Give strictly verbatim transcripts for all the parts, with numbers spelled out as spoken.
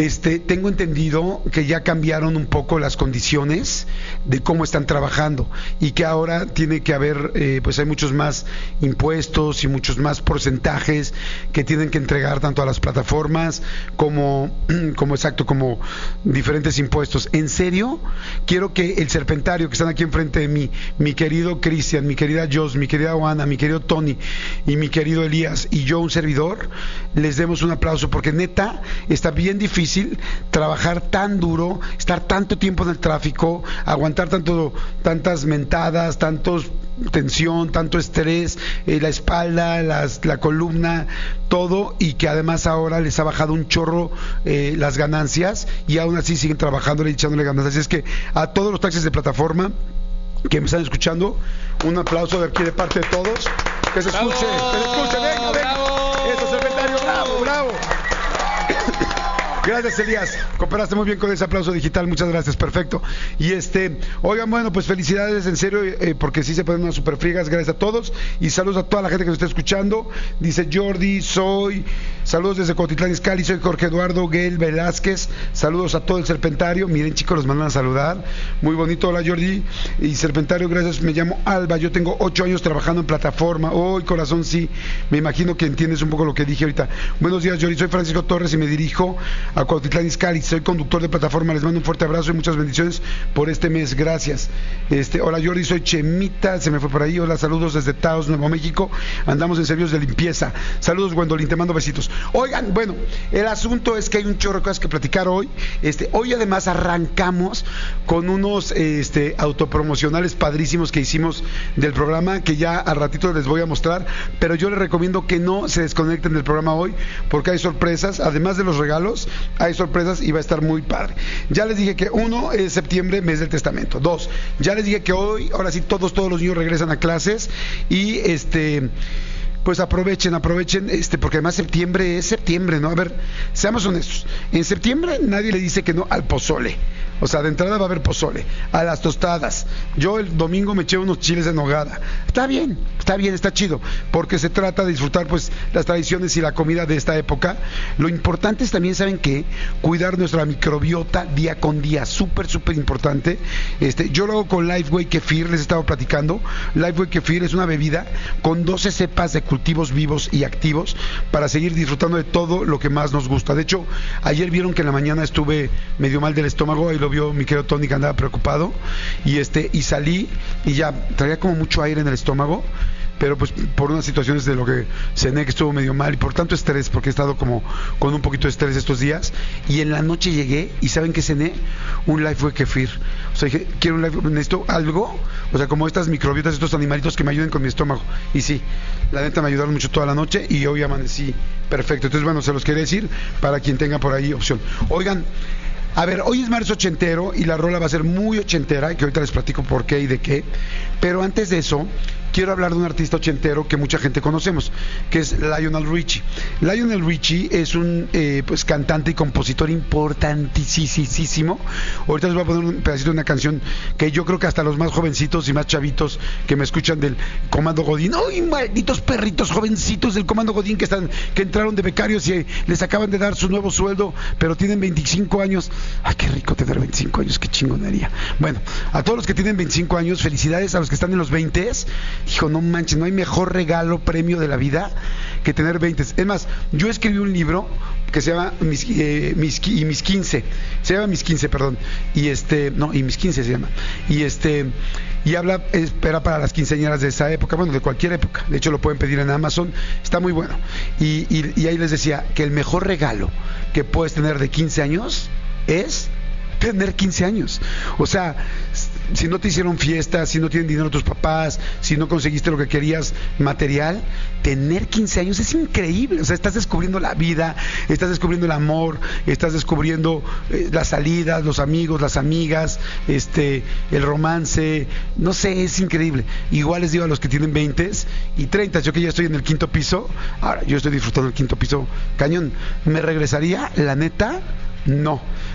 Este, tengo entendido que ya cambiaron un poco las condiciones de cómo están trabajando y que ahora tiene que haber, eh, pues hay muchos más impuestos y muchos más porcentajes que tienen que entregar tanto a las plataformas como, como exacto, como diferentes impuestos. En serio, quiero que el Serpentario, que están aquí enfrente de mí, mi querido Cristian, mi querida Jos, mi querida Juana, mi querido Tony y mi querido Elías y yo, un servidor, les demos un aplauso, porque neta está bien difícil trabajar tan duro, estar tanto tiempo en el tráfico, aguantar tanto, tantas mentadas, tantos tensión, tanto estrés, eh, la espalda, las, la columna, todo, y que además ahora les ha bajado un chorro eh, las ganancias y aún así siguen trabajando y echándole ganas. Así es que a todos los taxis de plataforma que me están escuchando, un aplauso de aquí de parte de todos, que se escuche, que se escuche, venga, venga, eso, Serpentario, bravo, bravo. Gracias, Elías, cooperaste muy bien con ese aplauso digital, muchas gracias, perfecto. Y este, oigan, bueno, pues felicidades, en serio, eh, porque sí se ponen unas super friegas, gracias a todos, y saludos a toda la gente que nos está escuchando. Dice Jordi, soy, saludos desde Cuautitlán Izcalli, soy Jorge Eduardo Guel Velázquez, saludos a todo el Serpentario, miren chicos, los mandan a saludar, muy bonito, hola Jordi, y Serpentario, gracias, me llamo Alba, yo tengo ocho años trabajando en plataforma, hoy corazón, sí, me imagino que entiendes un poco lo que dije ahorita. Buenos días, Jordi, soy Francisco Torres y me dirijo a Cuautitlán Izcalli, soy conductor de plataforma, les mando un fuerte abrazo y muchas bendiciones por este mes, gracias. Este, hola Jordi, soy Chemita, se me fue por ahí, hola, saludos desde Taos, Nuevo México, andamos en servicios de limpieza, saludos Gwendolyn, te mando besitos. Oigan, bueno, el asunto es que hay un chorro de cosas que platicar hoy, este, hoy además arrancamos con unos este, autopromocionales padrísimos que hicimos del programa, que ya al ratito les voy a mostrar, pero yo les recomiendo que no se desconecten del programa hoy, porque hay sorpresas, además de los regalos, hay sorpresas y va a estar muy padre. Ya les dije que uno es septiembre, mes del testamento. Dos, ya les dije que hoy, ahora sí, todos, todos los niños regresan a clases y este... pues aprovechen, aprovechen, este, porque además septiembre es septiembre, ¿no? A ver, seamos honestos, en septiembre nadie le dice que no al pozole, o sea, de entrada va a haber pozole, a las tostadas, yo el domingo me eché unos chiles en nogada, está bien, está bien, está chido, porque se trata de disfrutar pues las tradiciones y la comida de esta época. Lo importante es también, ¿saben qué? Cuidar nuestra microbiota día con día, súper, súper importante. Este, yo lo hago con Lifeway Kefir, les he estado platicando. Lifeway Kefir es una bebida con doce cepas de cultivos vivos y activos para seguir disfrutando de todo lo que más nos gusta. De hecho, ayer vieron que en la mañana estuve medio mal del estómago, ahí lo vio mi querido Tony, que andaba preocupado, y este y salí y ya traía como mucho aire en el estómago, pero pues por unas situaciones de lo que cené que estuvo medio mal y por tanto estrés, porque he estado como con un poquito de estrés estos días, y en la noche llegué y ¿saben qué cené? Un Lifeway Kefir. O sea, dije, quiero un Lifeway, necesito algo, o sea, como estas microbiotas, estos animalitos que me ayuden con mi estómago. Y sí, la neta me ayudaron mucho toda la noche y hoy amanecí perfecto. Entonces, bueno, se los quería decir para quien tenga por ahí opción. Oigan, a ver, hoy es marzo ochentero y la rola va a ser muy ochentera, que ahorita les platico por qué y de qué, pero antes de eso quiero hablar de un artista ochentero que mucha gente conocemos, que es Lionel Richie. Lionel Richie es un eh, pues cantante y compositor importantísimo. Ahorita les voy a poner un pedacito de una canción que yo creo que hasta los más jovencitos y más chavitos que me escuchan del Comando Godín, ¡ay, malditos perritos jovencitos del Comando Godín que están que entraron de becarios y les acaban de dar su nuevo sueldo, pero tienen veinticinco años! ¡Ay, qué rico tener veinticinco años! ¡Qué chingonería! Bueno, a todos los que tienen veinticinco años, felicidades. A los que están en los veinte, hijo, no manches, no hay mejor regalo, premio de la vida que tener veinte. Es más, yo escribí un libro que se llama Mis, eh, mis, y mis quince, se llama Mis quince, perdón, y este, no, y Mis quince se llama, y este, y habla, era para las quinceañeras de esa época, bueno, de cualquier época, de hecho lo pueden pedir en Amazon, está muy bueno, y, y, y ahí les decía que el mejor regalo que puedes tener de quince años es tener quince años. O sea, si no te hicieron fiestas, si no tienen dinero tus papás, si no conseguiste lo que querías material, tener quince años es increíble. O sea, estás descubriendo la vida, estás descubriendo el amor, estás descubriendo eh, las salidas, los amigos, las amigas, este, el romance, no sé, es increíble. Igual les digo a los que tienen veinte y treinta, yo que ya estoy en el quinto piso, ahora yo estoy disfrutando el quinto piso cañón. ¿Me regresaría? La neta, no.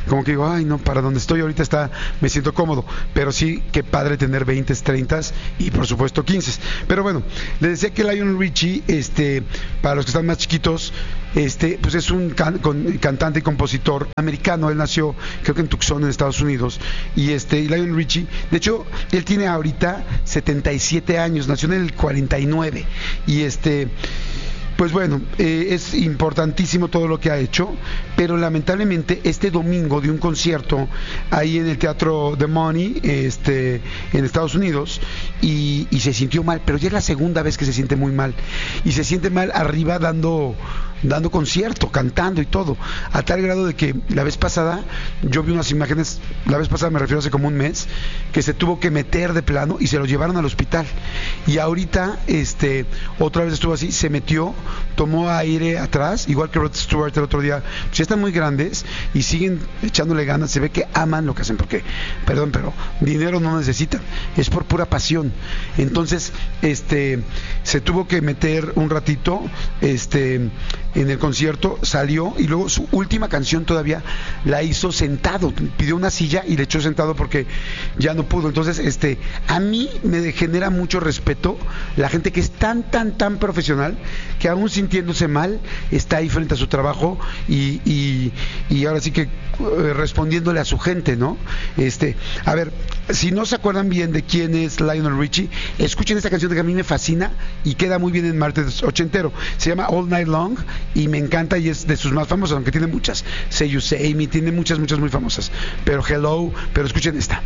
como que digo, ay, no, para donde estoy ahorita está, me siento cómodo. Pero sí, qué padre tener veinte, treinta y por supuesto quince. Pero bueno, les decía que Lionel Richie, este, para los que están más chiquitos, este, pues es un can, con, cantante y compositor americano. Él nació, creo que en Tucson, en Estados Unidos. Y este, y Lionel Richie, de hecho, él tiene ahorita setenta y siete años, nació en el cuarenta y nueve. Y este, pues bueno, eh, es importantísimo todo lo que ha hecho, pero lamentablemente este domingo dio un concierto ahí en el Teatro The Money, este, en Estados Unidos, y, y se sintió mal, pero ya es la segunda vez que se siente muy mal, y se siente mal arriba dando dando concierto, cantando y todo, a tal grado de que la vez pasada, yo vi unas imágenes, la vez pasada me refiero hace como un mes, que se tuvo que meter de plano y se lo llevaron al hospital, y ahorita, este, otra vez estuvo así, se metió, tomó aire atrás, igual que Rod Stewart el otro día, pues ya están muy grandes y siguen echándole ganas, se ve que aman lo que hacen, porque, perdón, pero dinero no necesitan, es por pura pasión. Entonces, este, se tuvo que meter un ratito, este, en el concierto, salió y luego su última canción todavía la hizo sentado, pidió una silla y le echó sentado porque ya no pudo. Entonces, este, a mí me genera mucho respeto la gente que es tan, tan, tan profesional, que aún sintiéndose mal, está ahí frente a su trabajo y, y, y ahora sí que eh, respondiéndole a su gente, ¿no? Este, a ver, si no se acuerdan bien de quién es Lionel Richie, escuchen esta canción que a mí me fascina y queda muy bien en martes ochentero. Se llama All Night Long y me encanta y es de sus más famosas, aunque tiene muchas. Say You Say Me, tiene muchas, muchas muy famosas. Pero Hello, pero escuchen esta.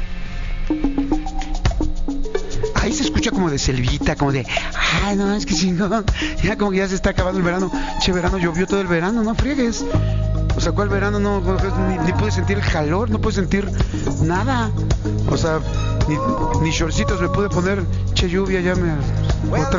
Ahí se escucha como de selvita, como de, ay, no, es que chingón, ya como que ya se está acabando el verano. Che, verano, llovió todo el verano, no friegues. O sea, ¿cuál verano? No, ni, ni pude sentir el calor, no pude sentir nada. O sea, ni, ni shortcitos me pude poner. Che, lluvia, ya me... Otra